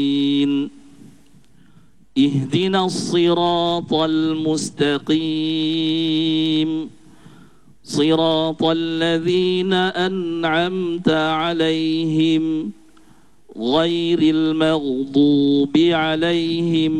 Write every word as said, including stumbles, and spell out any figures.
اهدنا الصراط المستقيم صراط الذين أنعمت عليهم غير المغضوب عليهم